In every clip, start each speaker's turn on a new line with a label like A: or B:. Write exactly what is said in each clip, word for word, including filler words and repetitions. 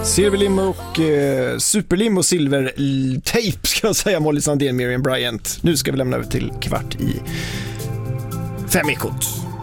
A: Silverlim och eh, superlim och silvertejp ska jag säga, Molly Sandén, Miriam Bryant. Nu ska vi lämna över till kvart i fem ekot.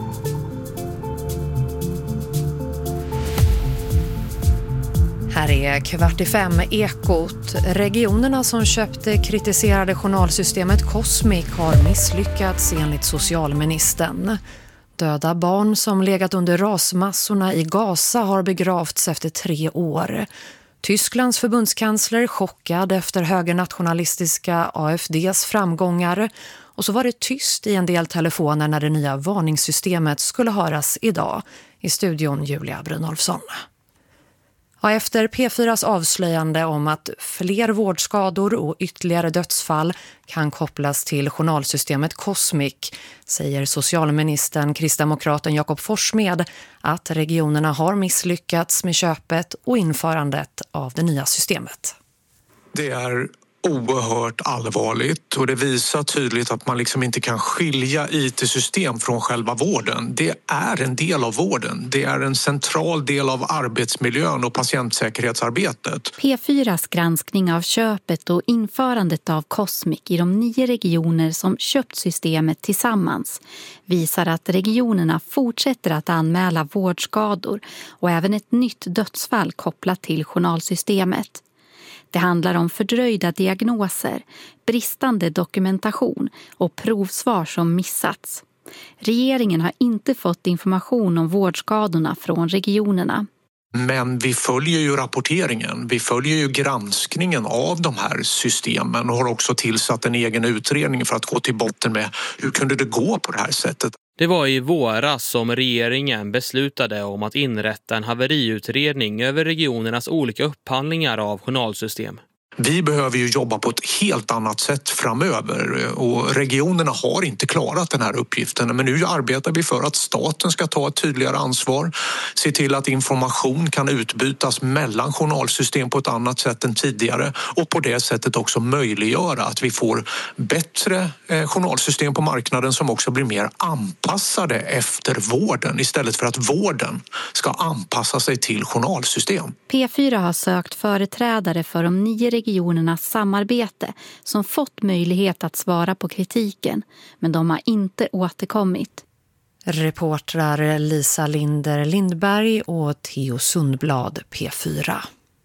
B: Här är kvart i fem ekot. Regionerna som köpte kritiserade journalsystemet Cosmic har misslyckats enligt socialministern. Döda barn som legat under rasmassorna i Gaza har begravts efter tre år. Tysklands förbundskansler chockad efter högernationalistiska A F D:s framgångar. Och så var det tyst i en del telefoner när det nya varningssystemet skulle höras idag. I studion Julia Brynolfsson. Ja, efter P fyras avslöjande om att fler vårdskador och ytterligare dödsfall kan kopplas till journalsystemet Cosmic, säger socialministern kristdemokraten Jakob Forssmed att regionerna har misslyckats med köpet och införandet av det nya systemet.
C: Det är oerhört allvarligt och det visar tydligt att man liksom inte kan skilja I T-system från själva vården. Det är en del av vården. Det är en central del av arbetsmiljön och patientsäkerhetsarbetet.
D: P fyras granskning av köpet och införandet av Cosmic i de nio regioner som köpt systemet tillsammans visar att regionerna fortsätter att anmäla vårdskador och även ett nytt dödsfall kopplat till journalsystemet. Det handlar om fördröjda diagnoser, bristande dokumentation och provsvar som missats. Regeringen har inte fått information om vårdskadorna från regionerna.
C: Men vi följer ju rapporteringen, vi följer ju granskningen av de här systemen och har också tillsatt en egen utredning för att gå till botten med hur kunde det gå på det här sättet.
E: Det var i våras som regeringen beslutade om att inrätta en haveriutredning över regionernas olika upphandlingar av journalsystem.
C: Vi behöver ju jobba på ett helt annat sätt framöver och regionerna har inte klarat den här uppgiften. Men nu arbetar vi för att staten ska ta ett tydligare ansvar, se till att information kan utbytas mellan journalsystem på ett annat sätt än tidigare och på det sättet också möjliggöra att vi får bättre journalsystem på marknaden som också blir mer anpassade efter vården istället för att vården ska anpassa sig till journalsystem.
D: P fyra har sökt företrädare för de nio regionernas samarbete som fått möjlighet att svara på kritiken, men de har inte återkommit.
B: Reportrar Lisa Linder Lindberg och Theo Sundblad, P fyra.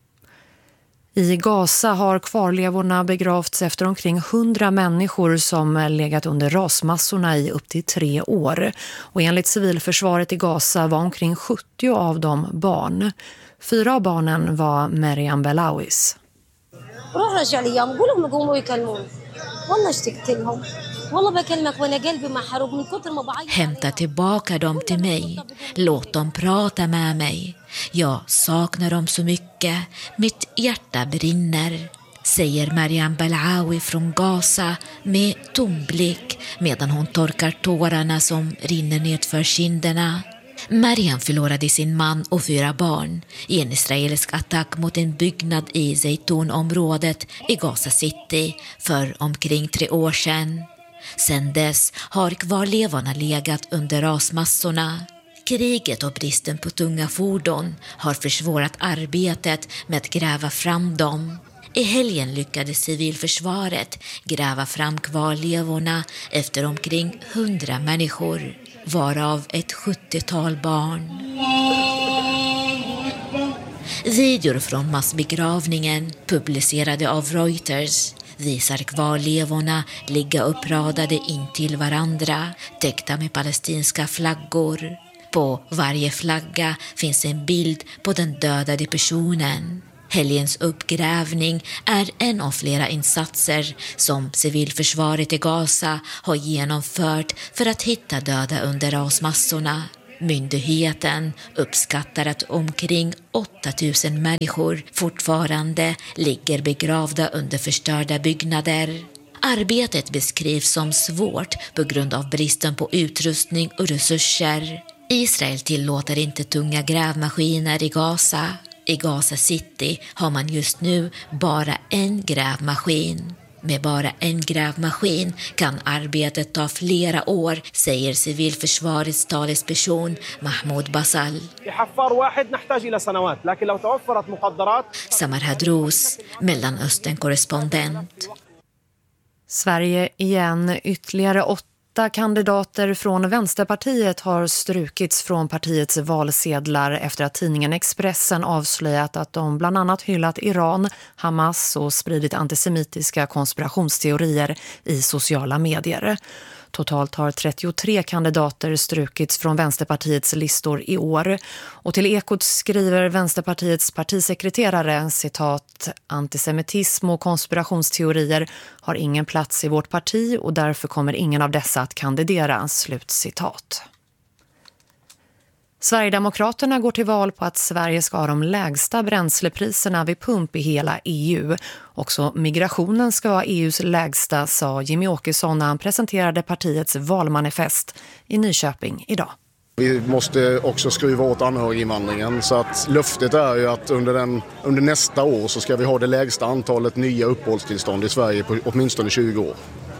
B: I Gaza har kvarlevorna begravts efter omkring hundra människor som legat under rasmassorna i upp till tre år. Och enligt civilförsvaret i Gaza var omkring sjuttio av dem barn. Fyra av barnen var Miriam Belawis.
F: Hämta tillbaka dem till mig. Låt dem prata med mig. Jag saknar dem så mycket. Mitt hjärta brinner, säger Miriam Belawi från Gaza med tom blick medan hon torkar tårarna som rinner nedför kinderna. Mariam förlorade sin man och fyra barn i en israelisk attack mot en byggnad i Zaytun-området i Gaza City för omkring tre år sedan. Sedan dess har kvarlevorna legat under rasmassorna. Kriget och bristen på tunga fordon har försvårat arbetet med att gräva fram dem. I helgen lyckades civilförsvaret gräva fram kvarlevorna efter omkring hundra människor, varav ett sjuttiotal barn. Videor från massbegravningen publicerade av Reuters visar kvarlevorna ligga uppradade in till varandra, täckta med palestinska flaggor. På varje flagga finns en bild på den dödade personen. Helgens uppgrävning är en av flera insatser som civilförsvaret i Gaza har genomfört för att hitta döda under rasmassorna. Myndigheten uppskattar att omkring åtta tusen människor fortfarande ligger begravda under förstörda byggnader. Arbetet beskrivs som svårt på grund av bristen på utrustning och resurser. Israel tillåter inte tunga grävmaskiner i Gaza. I Gaza City har man just nu bara en grävmaskin. Med bara en grävmaskin kan arbetet ta flera år, säger civilförsvarets talesperson Mahmoud Basal. Samar Hadrous, Mellanöstern-korrespondent.
B: Sverige igen, ytterligare åtta kandidater från Vänsterpartiet har strukits från partiets valsedlar efter att tidningen Expressen avslöjat att de bland annat hyllat Iran, Hamas och spridit antisemitiska konspirationsteorier i sociala medier. Totalt har trettiotre kandidater strukits från Vänsterpartiets listor i år. Och till Ekot skriver Vänsterpartiets partisekreterare, citat, antisemitism och konspirationsteorier har ingen plats i vårt parti och därför kommer ingen av dessa att kandidera, slut citat. Sverigedemokraterna går till val på att Sverige ska ha de lägsta bränslepriserna vid pump i hela E U. Också migrationen ska vara E U:s lägsta, sa Jimmy Åkesson när han presenterade partiets valmanifest i Nyköping idag.
G: Vi måste också skruva åt anhöriginvandringen, så att löftet är ju att under, den, under nästa år så ska vi ha det lägsta antalet nya uppehållstillstånd i Sverige på åtminstone tjugo år.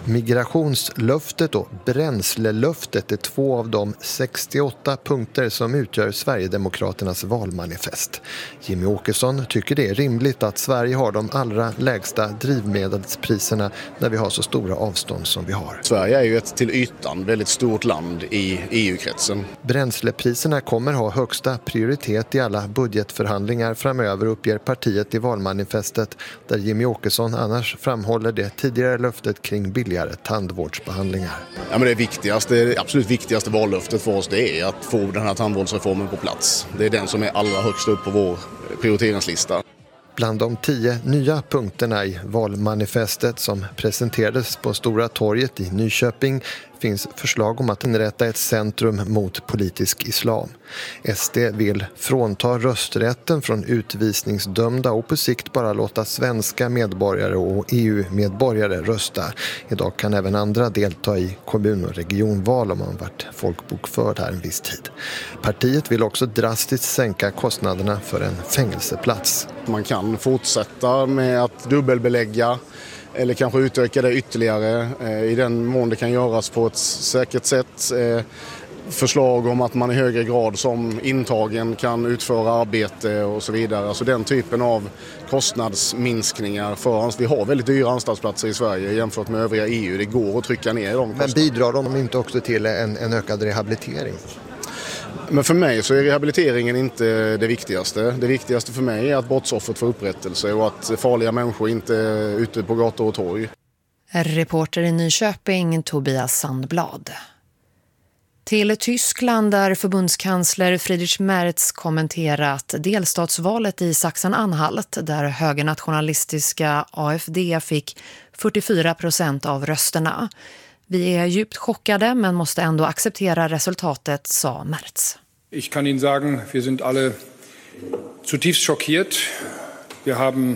H: Migrationslöftet och bränslelöftet är två av de sextioåtta punkter som utgör Sverigedemokraternas valmanifest. Jimmy Åkesson tycker det är rimligt att Sverige har de allra lägsta drivmedelspriserna när vi har så stora avstånd som vi har.
G: Sverige är ju ett till ytan väldigt stort land i E U-kretsen.
H: Bränslepriserna kommer ha högsta prioritet i alla budgetförhandlingar framöver, uppger partiet i valmanifestet, där Jimmy Åkesson annars framhåller det tidigare löftet kring billigare tandvårdsbehandlingar.
G: Ja, men det viktigaste, det absolut viktigaste vallöftet för oss, det är att få den här tandvårdsreformen på plats. Det är den som är allra högst upp på vår prioriteringslista.
H: Bland de tio nya punkterna i valmanifestet som presenterades på Stora torget i Nyköping finns förslag om att inrätta ett centrum mot politisk islam. S D vill frånta rösträtten från utvisningsdömda och på sikt bara låta svenska medborgare och E U-medborgare rösta. Idag kan även andra delta i kommun- och regionval om man varit folkbokförd här en viss tid. Partiet vill också drastiskt sänka kostnaderna för en fängelseplats.
G: Man kan fortsätta med att dubbelbelägga eller kanske utöka det ytterligare i den mån det kan göras på ett säkert sätt. Förslag om att man i högre grad som intagen kan utföra arbete och så vidare. Alltså den typen av kostnadsminskningar för oss. Vi har väldigt dyra anstaltsplatser i Sverige jämfört med övriga E U. Det går att trycka ner dem.
H: Men bidrar de inte också till en, en ökad rehabilitering?
G: Men för mig så är rehabiliteringen inte det viktigaste. Det viktigaste för mig är att brottsoffret får upprättelse och att farliga människor inte är ute på gator och torg.
B: Reporter i Nyköping, Tobias Sandblad. Till Tyskland där förbundskansler Friedrich Merz kommenterat delstatsvalet i Sachsen-Anhalt där högernationalistiska A F D fick fyrtiofyra procent av rösterna. Vi är djupt chockade men måste ändå acceptera resultatet, sa Merz.
I: Ich kann Ihnen sagen, wir sind alle zutiefst schockiert. Wir haben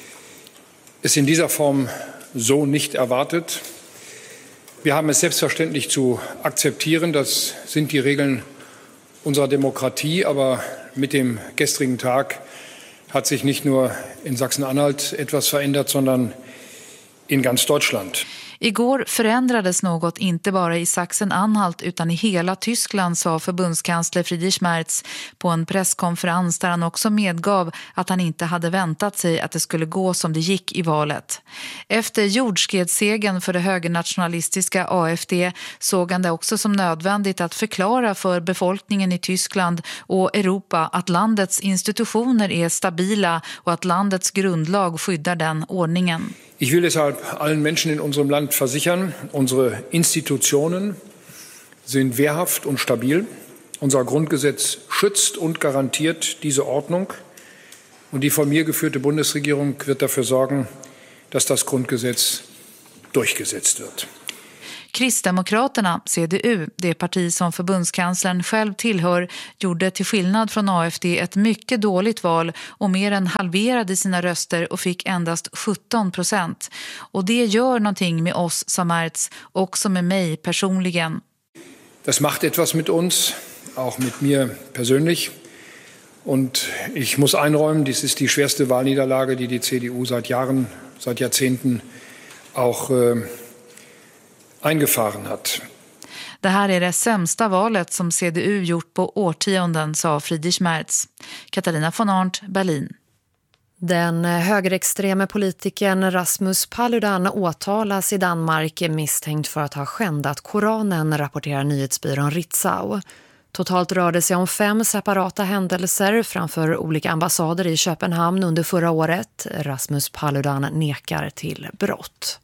I: es in dieser Form so nicht erwartet. Wir haben es selbstverständlich zu akzeptieren. Das sind die Regeln unserer Demokratie. Aber mit dem gestrigen Tag hat sich nicht nur in Sachsen-Anhalt etwas verändert, sondern in ganz Deutschland.
J: Igår förändrades något inte bara i Sachsen-Anhalt utan i hela Tyskland, sa förbundskansler Friedrich Merz på en presskonferens där han också medgav att han inte hade väntat sig att det skulle gå som det gick i valet. Efter jordskredssegern för det högernationalistiska A F D såg han det också som nödvändigt att förklara för befolkningen i Tyskland och Europa att landets institutioner är stabila och att landets grundlag skyddar den ordningen.
I: Ich will deshalb allen Menschen in unserem Land versichern, unsere Institutionen sind wehrhaft und stabil. Unser Grundgesetz schützt und garantiert diese Ordnung. Und die von mir geführte Bundesregierung wird dafür sorgen, dass das Grundgesetz durchgesetzt wird.
J: Kristdemokraterna, C D U, det parti som förbundskanslern själv tillhör, gjorde till skillnad från A F D ett mycket dåligt val och mer än halverade sina röster och fick endast sjutton procent. Och det gör någonting med oss, sa Merz, också med mig personligen.
I: Das macht etwas mit uns, auch mit mir persönlich. Und ich muss einräumen, dies ist die schwerste Wahlniederlage, die die C D U seit Jahren, seit Jahrzehnten auch äh, eingefahren hat.
J: Det här är det sämsta valet som C D U gjort på årtionden, sa Friedrich Merz. Katarina von Arndt, Berlin.
B: Den högerextreme politikern Rasmus Paludan åtalas i Danmark misstänkt för att ha skändat Koranen, rapporterar nyhetsbyrån Ritzau. Totalt rörde det sig om fem separata händelser framför olika ambassader i Köpenhamn under förra året. Rasmus Paludan nekar till brott.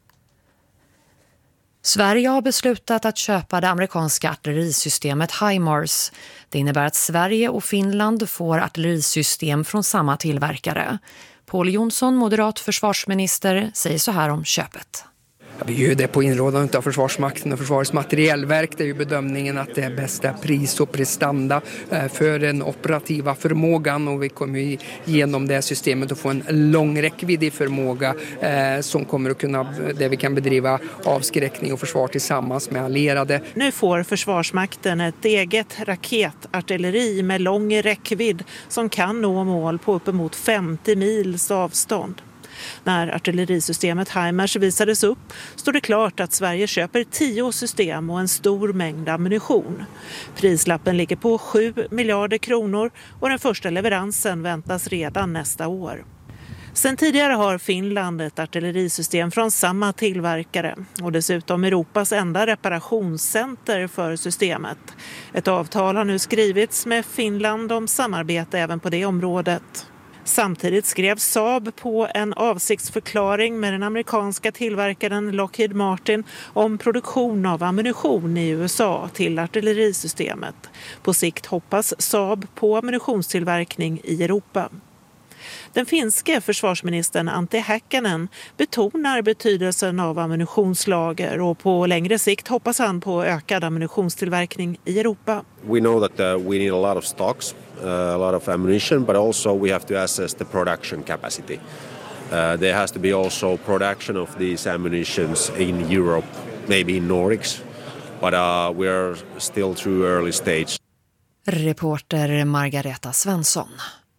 B: Sverige har beslutat att köpa det amerikanska artillerisystemet HIMARS. Det innebär att Sverige och Finland får artillerisystem från samma tillverkare. Paul Jonsson, moderat försvarsminister, säger så här om köpet.
K: Vi gör det på inrådan av Försvarsmakten och Försvarets materiellverk. Det är ju bedömningen att det är bästa pris och prestanda för den operativa förmågan. Och vi kommer genom det systemet att få en lång räckvidd i förmåga som kommer att kunna, där vi kan bedriva avskräckning och försvar tillsammans med allierade.
L: Nu får Försvarsmakten ett eget raketartilleri med lång räckvidd som kan nå mål på uppemot femtio mils avstånd. När artillerisystemet HIMARS visades upp stod det klart att Sverige köper tio system och en stor mängd ammunition. Prislappen ligger på sju miljarder kronor och den första leveransen väntas redan nästa år. Sen tidigare har Finland ett artillerisystem från samma tillverkare och dessutom Europas enda reparationscenter för systemet. Ett avtal har nu skrivits med Finland om samarbete även på det området. Samtidigt skrev Saab på en avsiktsförklaring med den amerikanska tillverkaren Lockheed Martin om produktion av ammunition i U S A till artillerisystemet. På sikt hoppas Saab på ammunitionstillverkning i Europa. Den finske försvarsministern Antti Häkkänen betonar betydelsen av ammunitionslager och på längre sikt hoppas han på ökad ammunitionstillverkning i Europa.
M: We know that uh, we need a lot of stocks, uh, a lot of ammunition, but also we have to assess the production capacity. Uh, there has to be also production of these ammunitions in Europe, maybe in Nordics, but uh, we are still too early stage.
B: Reporter Margareta Svensson.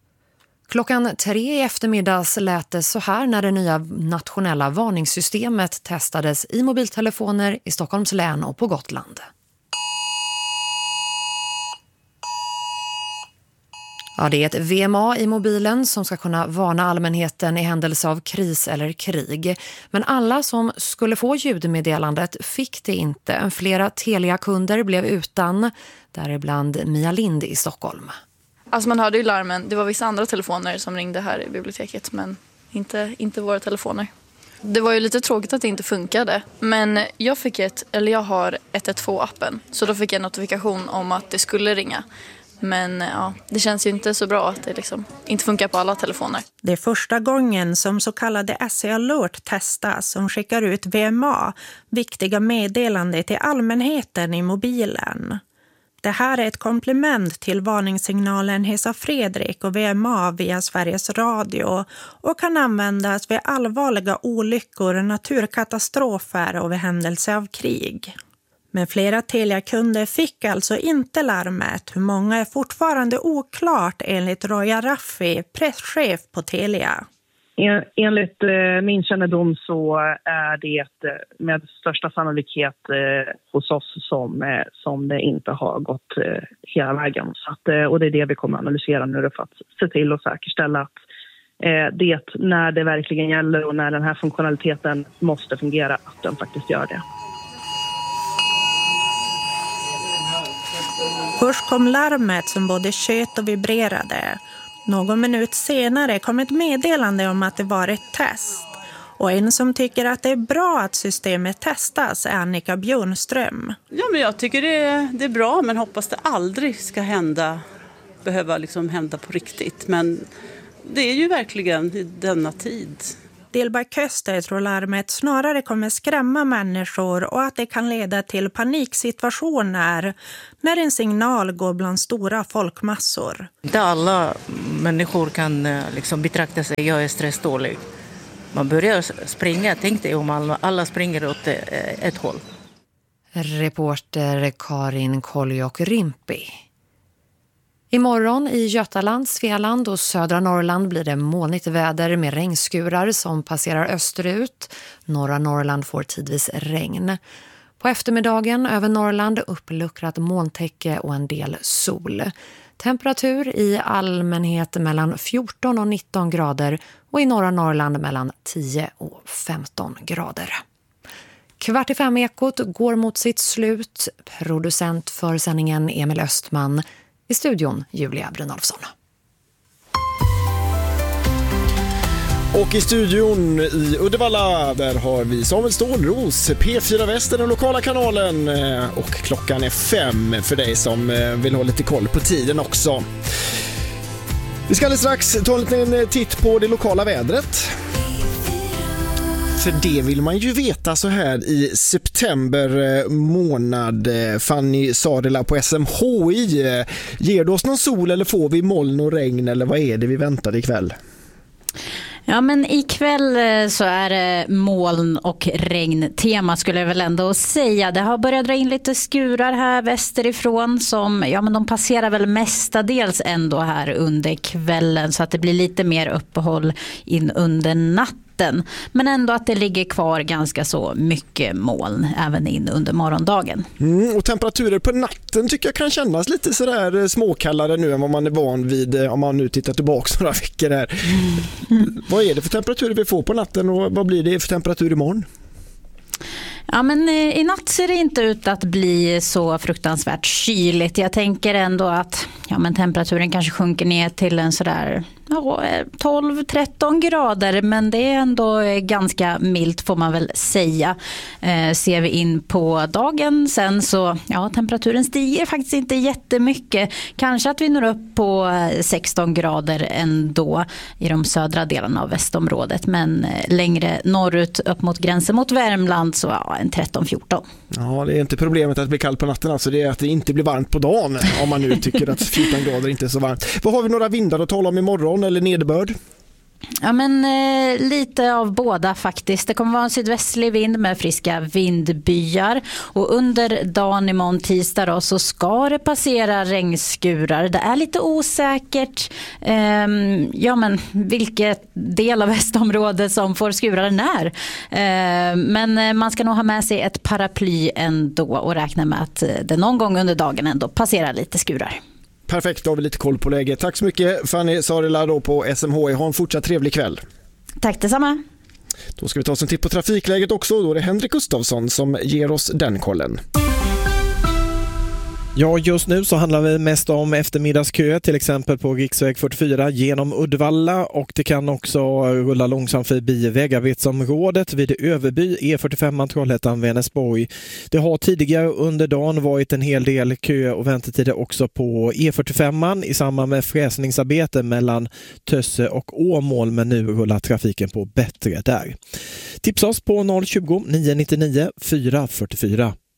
B: Klockan tre i eftermiddags lät det så här när det nya nationella varningssystemet testades i mobiltelefoner i Stockholms län och på Gotland. Ja, det är ett V M A i mobilen som ska kunna varna allmänheten i händelse av kris eller krig. Men alla som skulle få ljudmeddelandet fick det inte. Flera Telia-kunder blev utan, däribland Mia Lind i Stockholm.
N: Alltså man hörde ju larmen, det var vissa andra telefoner som ringde här i biblioteket men inte, inte våra telefoner. Det var ju lite tråkigt att det inte funkade, men jag fick ett, eller jag har ett ett två-appen så då fick jag en notifikation om att det skulle ringa. Men ja, det känns ju inte så bra att det liksom inte funkar på alla telefoner.
O: Det är första gången som så kallade S E Alert testas som skickar ut V M A, viktiga meddelanden till allmänheten i mobilen. Det här är ett komplement till varningssignalen Hesa Fredrik och V M A via Sveriges Radio och kan användas vid allvarliga olyckor, naturkatastrofer och vid händelse av krig. Men flera Telia-kunder fick alltså inte larmet. Hur många är fortfarande oklart enligt Roya Raffi, presschef på Telia.
P: En, enligt eh, min kännedom så är det med största sannolikhet eh, hos oss som, eh, som det inte har gått eh, hela vägen. Så att, eh, och det är det vi kommer att analysera nu för att se till och säkerställa att eh, det när det verkligen gäller och när den här funktionaliteten måste fungera, att den faktiskt gör det.
O: Först kom larmet som både tjöt och vibrerade. Någon minut senare kom ett meddelande om att det var ett test. Och en som tycker att det är bra att systemet testas är Annika Björnström.
Q: Ja, men jag tycker det är, det är bra, men hoppas det aldrig ska hända, behöva liksom hända på riktigt. Men det är ju verkligen i denna tid.
O: Dilberg Köster tror larmet snarare kommer skrämma människor och att det kan leda till paniksituationer när en signal går bland stora folkmassor.
R: Inte alla människor kan liksom betrakta sig, jag är stressdålig. Man börjar springa, tänk dig om alla, alla springer åt ett håll.
B: Reporter Karin Koljok Rimpi. Imorgon i Götaland, Svealand och södra Norrland blir det molnigt väder med regnskurar som passerar österut. Norra Norrland får tidvis regn. På eftermiddagen över Norrland uppluckrat molntäcke och en del sol. Temperatur i allmänhet mellan fjorton och nitton grader och i norra Norrland mellan tio och femton grader. Kvart i fem ekot går mot sitt slut. Producent för sändningen Emil Östman. I studion Julia Brynolfsson.
A: Och i studion i Uddevalla, där har vi Samuel Stålros, P fyra Väster, den lokala kanalen. Och klockan är fem för dig som vill ha lite koll på tiden också. Vi ska alldeles strax ta en liten titt på det lokala vädret. För det vill man ju veta så här i september månad. Fanny Sarila på S M H I. Ger det oss någon sol eller får vi moln och regn, eller vad är det vi väntar ikväll?
S: Ja, men ikväll så är det moln och regn tema, skulle jag väl ändå säga. Det har börjat dra in lite skurar här västerifrån som, ja men de passerar väl mestadels ändå här under kvällen, så att det blir lite mer uppehåll in under natten. Men ändå att det ligger kvar ganska så mycket moln även in under morgondagen. Mm,
A: och temperaturer på natten tycker jag kan kännas lite sådär småkallare nu än vad man är van vid om man nu tittar tillbaka några veckor här. Mm. Vad är det för temperaturer vi får på natten och vad blir det för temperatur imorgon?
S: Ja, men i natt ser det inte ut att bli så fruktansvärt kyligt. Jag tänker ändå att ja, men temperaturen kanske sjunker ner till en sådär ja, tolv tretton grader, men det är ändå ganska milt får man väl säga. Eh, ser vi in på dagen sen så ja, temperaturen stiger faktiskt inte jättemycket. Kanske att vi når upp på sexton grader ändå i de södra delarna av västområdet, men längre norrut upp mot gränsen mot Värmland så ja, en tretton fjorton.
A: Ja, det är inte problemet att bli kallt på natten, alltså det är att det inte blir varmt på dagen om man nu tycker att fjorton grader inte är så varmt. Vad har vi några vindar att tala om imorgon eller nederbörd?
S: Ja, men eh, lite av båda faktiskt. Det kommer vara en sydvästlig vind med friska vindbyar och under dagen imorgon tisdag då, så ska det passera regnskurar. Det är lite osäkert eh, ja, men vilket del av västområdet som får skurar när. Eh, men man ska nog ha med sig ett paraply ändå och räkna med att det någon gång under dagen ändå passerar lite skurar.
A: Perfekt, då har vi lite koll på läget. Tack så mycket Fanny Sarila då på S M H I. Ha en fortsatt trevlig kväll.
S: Tack detsamma.
A: Då ska vi ta oss en titt på trafikläget också. Då är det Henrik Gustafsson som ger oss den kollen.
T: Ja, just nu så handlar vi mest om eftermiddagsköer, till exempel på riksväg fyrtiofyra genom Uddevalla, och det kan också rulla långsamt förbi vägarbetsområdet vid Överby, E fyrtiofem, Trollhättan, Vänersborg. Det har tidigare under dagen varit en hel del kö och väntetider också på E fyrtiofem i samband med fräsningsarbete mellan Tösse och Åmål, men nu rullar trafiken på bättre där. Tipsa oss på noll tjugo, nio nio nio, fyra fyra fyra.